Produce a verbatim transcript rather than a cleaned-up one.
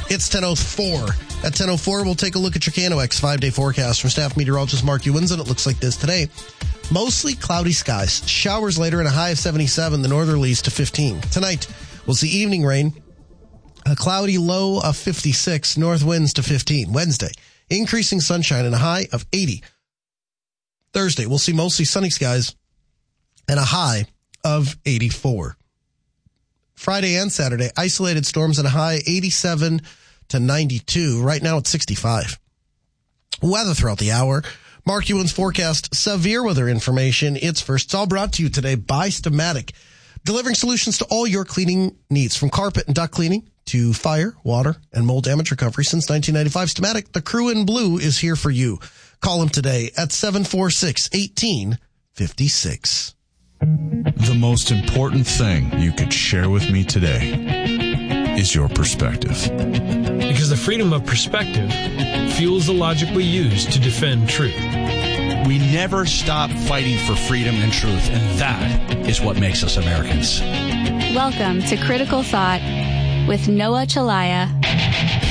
It's ten oh four. At ten oh four, we'll take a look at your KNOX five-day forecast from staff meteorologist Mark Ewins, and it looks like this today. Mostly cloudy skies. Showers later and a high of seventy-seven, the northerlies to fifteen. Tonight, we'll see evening rain, a cloudy low of fifty-six, north winds to fifteen. Wednesday, increasing sunshine and a high of eighty. Thursday, we'll see mostly sunny skies and a high of eighty-four. Friday and Saturday, isolated storms and a high eighty-seven to ninety-two. Right now it's sixty-five. Weather throughout the hour. Mark Ewins forecast severe weather information. It's first. It's all brought to you today by Stamatic, delivering solutions to all your cleaning needs, from carpet and duct cleaning to fire, water, and mold damage recovery since nineteen ninety-five. Stamatic, the crew in blue, is here for you. Call him today at seven four six, one eight five six. The most important thing you could share with me today is your perspective. Because the freedom of perspective fuels the logic we use to defend truth. We never stop fighting for freedom and truth, and that is what makes us Americans. Welcome to Critical Thought with Noah Chalaya